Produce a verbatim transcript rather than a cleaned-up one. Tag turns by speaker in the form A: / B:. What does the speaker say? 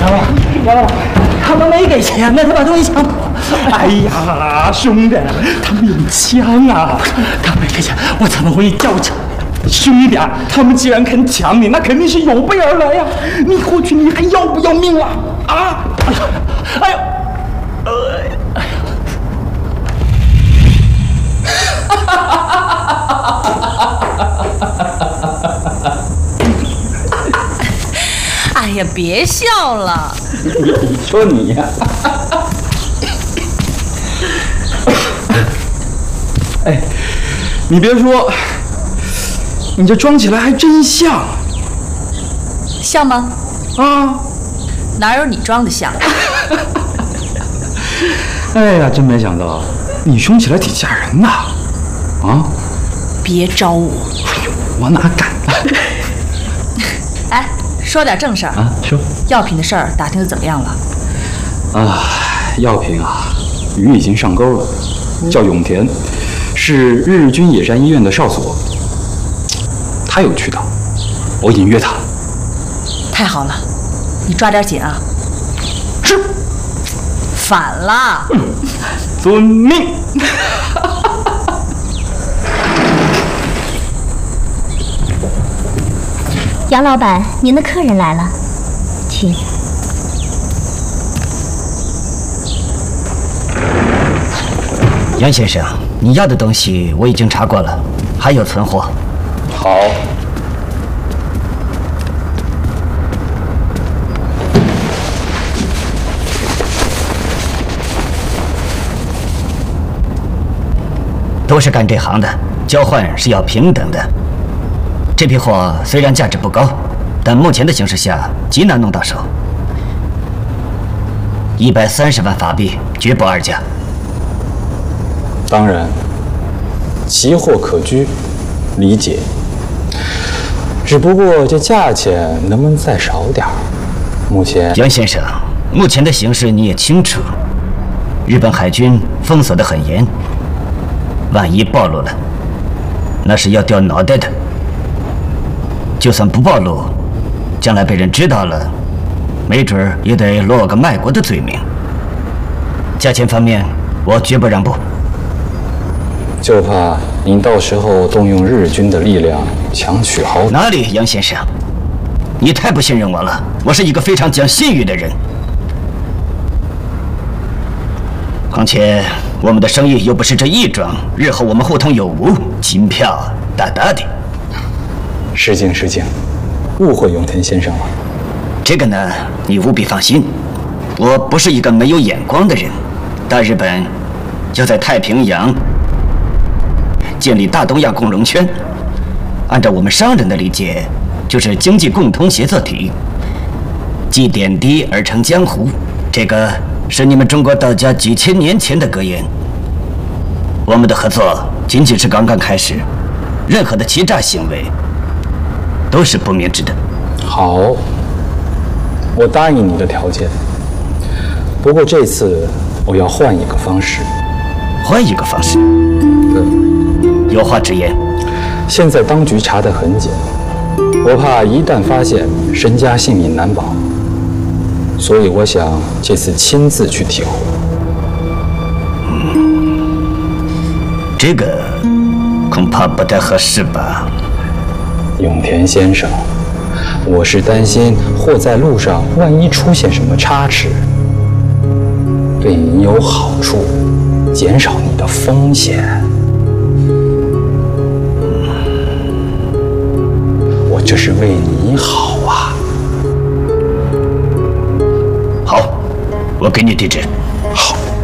A: 杨老杨老，他们没给钱呢，他把东西抢跑。哎呀，兄弟，他们有枪啊！他没给钱，我怎么会叫抢？兄弟，他们既然肯抢你，那肯定是有备而来呀！你过去你还要不要命了？啊！哎呀，哎呦，呃，哎呀！哈哈哈哈哈哈！
B: 哎呀，别笑了！
A: 你说你呀、啊？哎，你别说，你这装起来还真像。
B: 像吗？
A: 啊，
B: 哪有你装的像？
A: 哎呀，真没想到，你凶起来挺吓人的。啊！
B: 别招我！
A: 哎呦，我哪敢！
B: 哎，说点正事儿
A: 啊，说
B: 药品的事儿打听的怎么样了？
A: 啊，药品啊，鱼已经上钩了，叫永田，是日军野战医院的少佐。他有渠道，我已经约他了。
B: 太好了，你抓点紧啊！
A: 是。
B: 反了。
A: 嗯、遵命。
C: 杨老板，您的客人来了，请。
D: 杨先生，你要的东西我已经查过了，还有存货。
A: 好。
D: 都是干这行的，交换是要平等的。这批货虽然价值不高，但目前的形势下极难弄到手。一百三十万法币，绝不二价。
E: 当然，奇货可居，理解。只不过这价钱能不能再少点儿？目前，
D: 杨先生，目前的形势你也清楚，日本海军封锁得很严，万一暴露了，那是要掉脑袋的。就算不暴露，将来被人知道了，没准儿也得落个卖国的罪名。价钱方面，我绝不让步。
E: 就怕您到时候动用日军的力量强取豪。
D: 哪里，杨先生，你太不信任我了。我是一个非常讲信誉的人。况且我们的生意又不是这一桩，日后我们互通有无，金票大大的。
E: 失敬失敬，误会永田先生了。
D: 这个呢，你务必放心，我不是一个没有眼光的人。大日本要在太平洋建立大东亚共荣圈，按照我们商人的理解，就是经济共同协作体，积点滴而成江湖。这个是你们中国道家几千年前的格言。我们的合作仅仅是刚刚开始，任何的欺诈行为都是不明智的。
E: 好，我答应你的条件。不过这次我要换一个方式。
D: 换一个方式？
E: 对，
D: 有话直言。
E: 现在当局查得很紧，我怕一旦发现，身家性命难保。所以我想这次亲自去提货。
D: 嗯，这个恐怕不太合适吧？
E: 永田先生，我是担心货在路上，万一出现什么差池，对你有好处，减少你的风险。我这是为你好啊！
D: 好，我给你地址。